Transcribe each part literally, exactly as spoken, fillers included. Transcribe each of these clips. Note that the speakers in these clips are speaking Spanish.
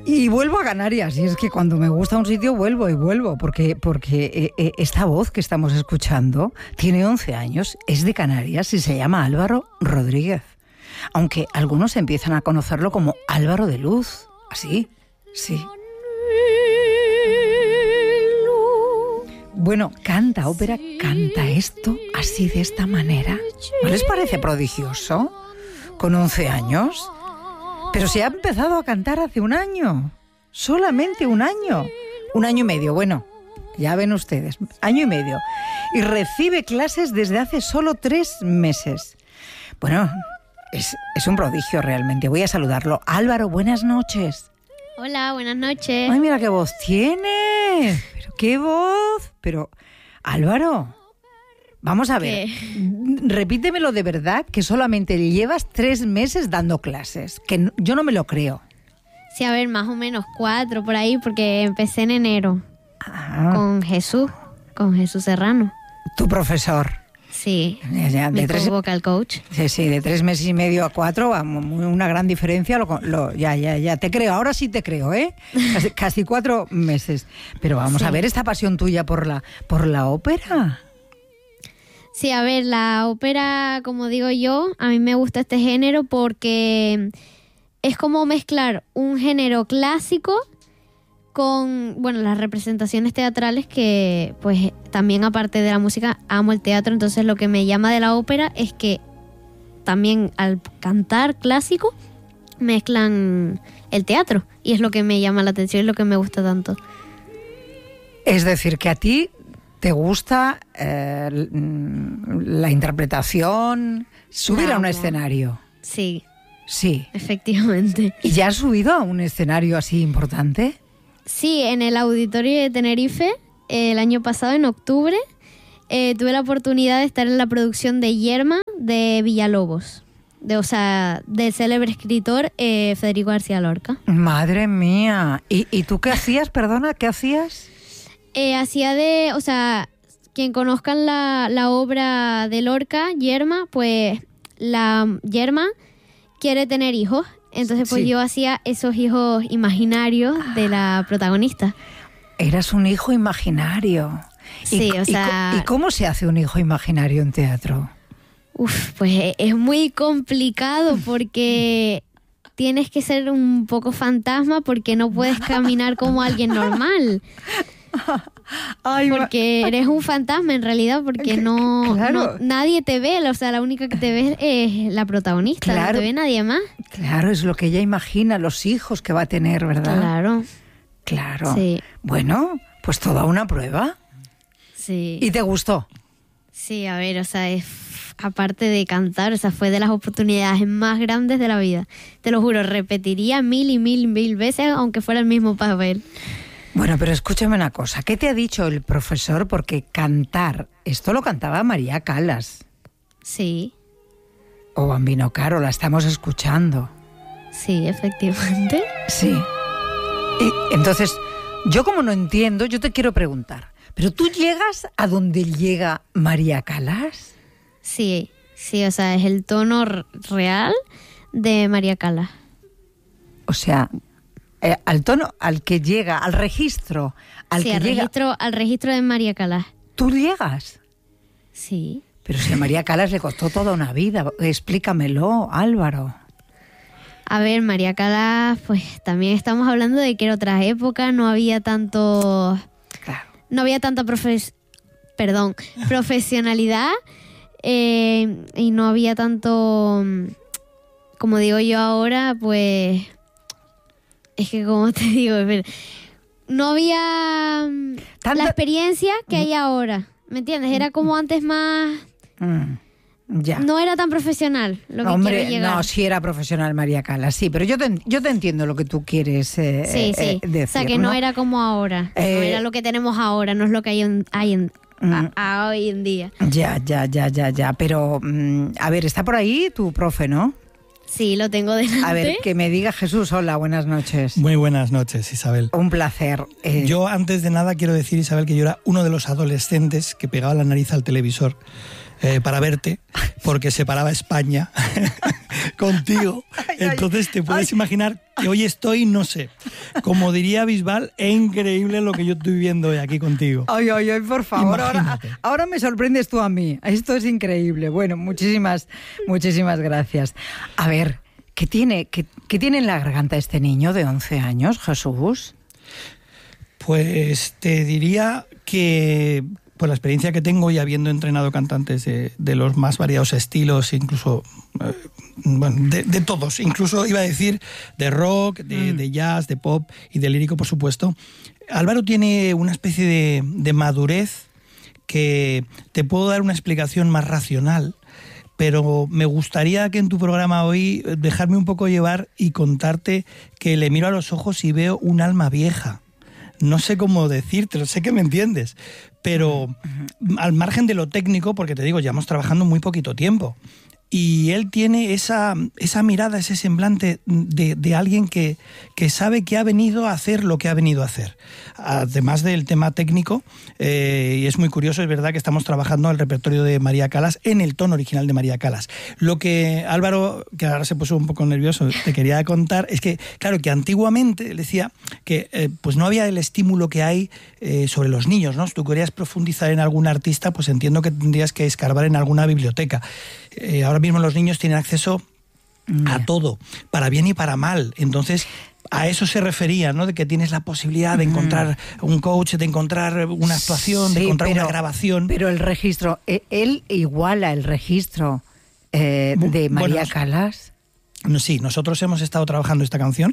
Y vuelvo a Canarias, y es que cuando me gusta un sitio vuelvo y vuelvo, porque, porque eh, esta voz que estamos escuchando tiene once años, es de Canarias y se llama Álvaro Rodríguez. Aunque algunos empiezan a conocerlo como Álvaro de Luz, así, sí. Bueno, canta ópera, canta esto así de esta manera. ¿No les parece prodigioso? Con once años... Pero se ha empezado a cantar hace un año, solamente un año, un año y medio, bueno, ya ven ustedes, año y medio, y recibe clases desde hace solo tres meses. Bueno, es, es un prodigio realmente, voy a saludarlo. Álvaro, buenas noches. Hola, buenas noches. Ay, mira qué voz tiene, pero qué voz, pero Álvaro... Vamos a ver, ¿qué? Repítemelo de verdad, que solamente llevas tres meses dando clases, que no, yo no me lo creo. Sí, a ver, más o menos cuatro por ahí, porque empecé en enero ah. con Jesús, con Jesús Serrano. ¿Tu profesor? Sí, ya, ya, de mi tres, vocal coach. Sí, sí, de tres meses y medio a cuatro, una gran diferencia, lo, lo, ya, ya, ya, te creo, ahora sí te creo, ¿eh? Casi, casi cuatro meses. Pero vamos sí. a ver esta pasión tuya por la, por la ópera. Sí, a ver, la ópera, como digo yo, a mí me gusta este género porque es como mezclar un género clásico con, bueno, las representaciones teatrales que, pues, también aparte de la música, amo el teatro. Entonces, lo que me llama de la ópera es que también al cantar clásico mezclan el teatro y es lo que me llama la atención, es lo que me gusta tanto. Es decir, que a ti... ¿Te gusta eh, la interpretación? ¿Subir no, a un no. escenario? Sí. Sí. Efectivamente. ¿Y ya has subido a un escenario así importante? Sí, en el Auditorio de Tenerife, el año pasado, en octubre, eh, tuve la oportunidad de estar en la producción de Yerma de Villalobos. De, o sea, del célebre escritor eh, Federico García Lorca. Madre mía. ¿Y, y tú qué hacías? Perdona, ¿qué hacías? Eh, hacía de, o sea, quien conozcan la, la obra de Lorca, Yerma, pues la Yerma quiere tener hijos. Entonces pues sí. yo hacía esos hijos imaginarios de la protagonista. Eras un hijo imaginario. Sí, y, o sea... ¿Y cómo se hace un hijo imaginario en teatro? Uf, pues es muy complicado porque... tienes que ser un poco fantasma porque no puedes caminar como alguien normal. Ay, porque eres un fantasma en realidad, porque no, claro. no nadie te ve, o sea, la única que te ve es la protagonista, claro. no te ve nadie más. Claro, es lo que ella imagina, los hijos que va a tener, ¿verdad? Claro. Claro. Sí. Bueno, pues toda una prueba. Sí. ¿Y te gustó? Sí, a ver, o sea, es, aparte de cantar, o sea, fue de las oportunidades más grandes de la vida. Te lo juro, repetiría mil y mil, mil veces, aunque fuera el mismo papel. Bueno, pero escúchame una cosa. ¿Qué te ha dicho el profesor? Porque cantar, esto lo cantaba María Callas. Sí. O Bambino Caro, la estamos escuchando. Sí, efectivamente. Sí. Y entonces, yo como no entiendo, yo te quiero preguntar, ¿pero tú llegas a donde llega María Callas? Sí, sí, o sea, es el tono real de María Callas. O sea... Eh, al tono al que llega, al registro al sí, que al llega. registro, al registro de María Callas. ¿Tú llegas? Sí. Pero si a María Callas le costó toda una vida, explícamelo, Álvaro. A ver, María Callas, pues también estamos hablando de que era otra época, no había tanto, claro. no había tanta profes, perdón, profesionalidad eh, y no había tanto, como digo yo ahora, pues. Es que, como te digo, no había ¿Tanta? la experiencia que hay ahora, ¿me entiendes? Era como antes más... Mm, ya. No era tan profesional lo que Hombre, quiero llegar. No, sí era profesional María Callas, sí, pero yo te, yo te entiendo lo que tú quieres eh, sí, sí. Eh, decir. O sea, que no, no era como ahora, eh, no era lo que tenemos ahora, no es lo que hay, en, hay en, mm, a, a hoy en día. Ya, ya, ya, ya, ya, pero, mm, a ver, está por ahí tu profe, ¿no? Sí, lo tengo delante. A ver, que me diga Jesús. Hola, buenas noches. Muy buenas noches, Isabel. Un placer. Eh... Yo, antes de nada, quiero decir, Isabel, que yo era uno de los adolescentes que pegaba la nariz al televisor eh, para verte, porque se paraba España contigo. Entonces te puedes imaginar que hoy estoy, no sé, como diría Bisbal, es increíble lo que yo estoy viendo hoy aquí contigo. Ay, ay, ay, por favor, ahora, ahora me sorprendes tú a mí. Esto es increíble. Bueno, muchísimas, muchísimas gracias. A ver, ¿qué tiene, qué, qué tiene en la garganta este niño de once años, Jesús? Pues te diría que por la experiencia que tengo y habiendo entrenado cantantes de, de los más variados estilos, incluso eh, bueno, de, de todos, incluso iba a decir de rock, de, mm. de jazz, de pop y de lírico, por supuesto, Álvaro tiene una especie de, de madurez que te puedo dar una explicación más racional, pero me gustaría que en tu programa hoy dejarme un poco llevar y contarte que le miro a los ojos y veo un alma vieja. No sé cómo decírtelo, sé que me entiendes, pero al margen de lo técnico, porque te digo, llevamos trabajando muy poquito tiempo, y él tiene esa, esa mirada, ese semblante de, de alguien que, que sabe que ha venido a hacer lo que ha venido a hacer. Además del tema técnico, eh, y es muy curioso, es verdad que estamos trabajando el repertorio de María Callas en el tono original de María Callas. Lo que Álvaro, que ahora se puso un poco nervioso, te quería contar, es que, claro, que antiguamente, decía, que eh, pues no había el estímulo que hay eh, sobre los niños, ¿no? Si tú querías profundizar en algún artista, pues entiendo que tendrías que escarbar en alguna biblioteca. Eh, ahora mismo los niños tienen acceso a todo, para bien y para mal. Entonces, a eso se refería, ¿no? De que tienes la posibilidad de encontrar un coach, de encontrar una actuación, sí, de encontrar pero, una grabación. Pero el registro, ¿él iguala el registro eh, de María bueno, Callas? Sí, nosotros hemos estado trabajando esta canción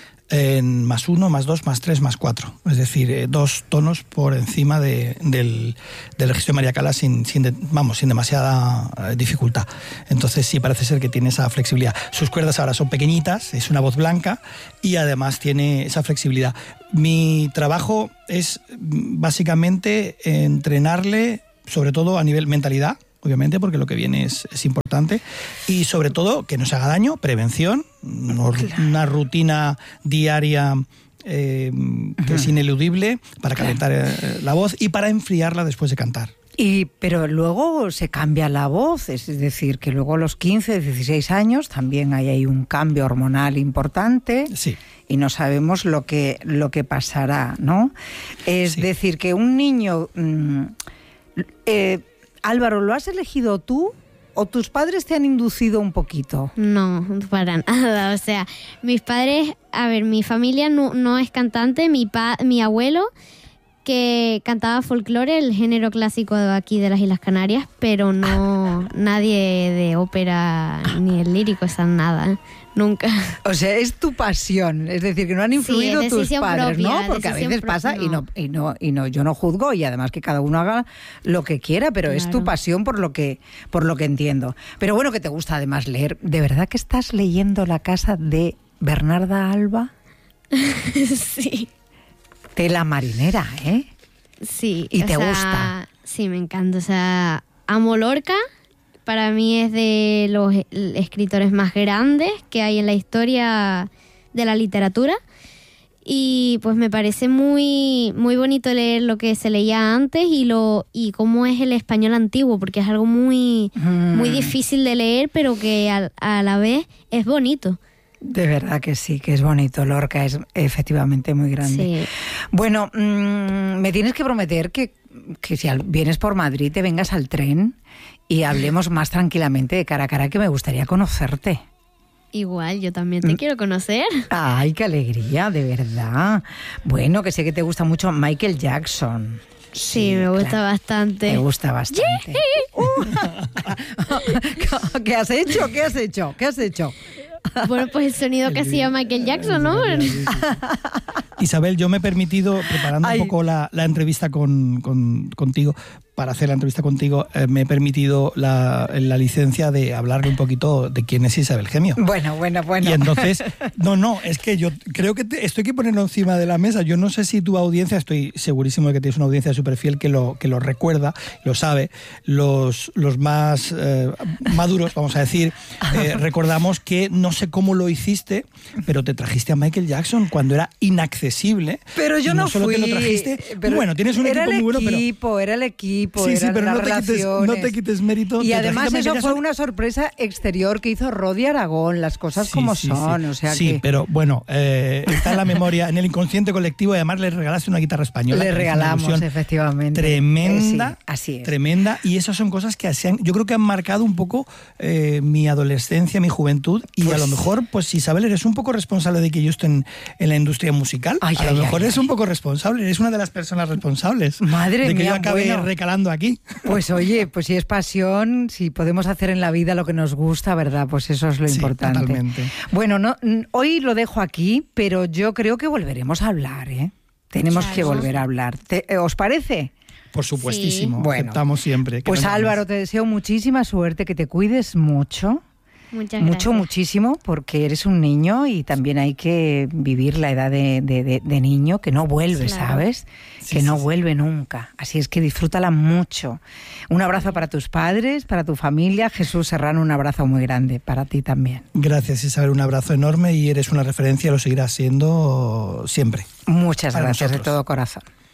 en más uno, más dos, más tres, más cuatro. Es decir, eh, dos tonos por encima de, del, del registro de María Callas sin, sin, de, vamos, sin demasiada eh, dificultad. Entonces sí parece ser que tiene esa flexibilidad. Sus cuerdas ahora son pequeñitas, es una voz blanca y además tiene esa flexibilidad. Mi trabajo es básicamente entrenarle, sobre todo a nivel mentalidad, obviamente, porque lo que viene es, es importante, y sobre todo que no se haga daño, prevención, no, claro. una rutina diaria eh, que uh-huh. es ineludible para claro. calentar eh, la voz y para enfriarla después de cantar. Y pero luego se cambia la voz, es decir, que luego a los quince, dieciséis años también hay ahí un cambio hormonal importante. Sí. Y no sabemos lo que, lo que pasará, ¿no? Es sí. decir, que un niño... Mmm, eh, Álvaro, ¿lo has elegido tú o tus padres te han inducido un poquito? No, para nada. O sea, mis padres, a ver, mi familia no, no es cantante. Mi, pa, mi abuelo, que cantaba folclore, el género clásico de aquí de las Islas Canarias, pero no nadie de ópera ni el lírico, o sea, nada. Nunca. O sea, es tu pasión, es decir, que no han influido sí, tus padres, propia, ¿no? Porque a veces propia, pasa no. y no y no y no yo no juzgo y además que cada uno haga lo que quiera, pero claro. es tu pasión por lo que por lo que entiendo. Pero bueno, que te gusta además leer. ¿De verdad que estás leyendo La casa de Bernarda Alba? Sí. Tela marinera, ¿eh? Sí. ¿Y te sea, gusta? Sí, me encanta, o sea, amo Lorca. Para mí es de los escritores más grandes que hay en la historia de la literatura. Y pues me parece muy, muy bonito leer lo que se leía antes y lo y cómo es el español antiguo, porque es algo muy, mm. muy difícil de leer, pero que a, a la vez es bonito. De verdad que sí, que es bonito. Lorca es efectivamente muy grande. Sí. Bueno, mmm, me tienes que prometer que, que si vienes por Madrid te vengas al tren y hablemos más tranquilamente de cara a cara, que me gustaría conocerte. Igual, yo también te ¿Mm? quiero conocer. Ay, qué alegría, de verdad. Bueno, que sé que te gusta mucho Michael Jackson. Sí, sí me gusta claro. bastante. Me gusta bastante. Uh, ¿Qué has hecho? ¿Qué has hecho? ¿Qué has hecho? Bueno, pues el sonido que hacía Michael Jackson, ¿no? Isabel, yo me he permitido, preparando Ay. un poco la, la entrevista con, con, contigo, para hacer la entrevista contigo, eh, me he permitido la, la licencia de hablarle un poquito de quién es Isabel Gemio. Bueno, bueno, bueno. Y entonces, no, no, es que yo creo que te, esto hay que ponerlo encima de la mesa. Yo no sé si tu audiencia, estoy segurísimo de que tienes una audiencia súper fiel que lo, que lo recuerda, lo sabe. Los, los más eh, maduros, vamos a decir, eh, recordamos que no sé cómo lo hiciste, pero te trajiste a Michael Jackson cuando era inaccesible. Pero yo no, no solo fui. Te lo trajiste, pero bueno, tienes un equipo muy bueno, pero... Era el equipo, era el equipo. equipo, Sí, sí, eran pero las no te, quites, relaciones. no te quites mérito. Y Te además trajiste eso medias fue sobre- una sorpresa exterior que hizo Rodi Aragón, las cosas Sí, como sí, son, sí. o sea Sí, que pero bueno, eh, está en la memoria, en el inconsciente colectivo, y además le regalaste una guitarra española. le que es una regalamos, ilusión efectivamente. Tremenda, Eh, sí, así es. tremenda, y esas son cosas que se han- yo creo que han marcado un poco eh, mi adolescencia, mi juventud, y Pues- a lo mejor, pues Isabel, eres un poco responsable de que yo esté en, en la industria musical. Ay, a ay, lo mejor ay, eres ay. un poco responsable, eres una de las personas responsables Madre de que mía, yo acabe bueno. recalando aquí. Pues oye, pues si es pasión, si podemos hacer en la vida lo que nos gusta, ¿verdad? Pues eso es lo Sí, importante. totalmente. Bueno, no, n- hoy lo dejo aquí, pero yo creo que volveremos a hablar, ¿eh? Tenemos Claro. que volver a hablar. ¿Te- eh, ¿Os parece? Por supuestísimo, Sí. Bueno. aceptamos siempre. que Pues nos llames. Álvaro, te deseo muchísima suerte, que te cuides mucho. Muchas Mucho, gracias. muchísimo, porque eres un niño y también hay que vivir la edad de, de- de- de niño, que no vuelve, Claro. ¿sabes? Sí, que no sí, sí. vuelve nunca. Así es que disfrútala mucho. Un abrazo para tus padres, para tu familia. Jesús Serrano, un abrazo muy grande para ti también. Gracias, Isabel, un abrazo enorme, y eres una referencia, lo seguirás siendo siempre. Muchas Para gracias de nosotros. todo corazón.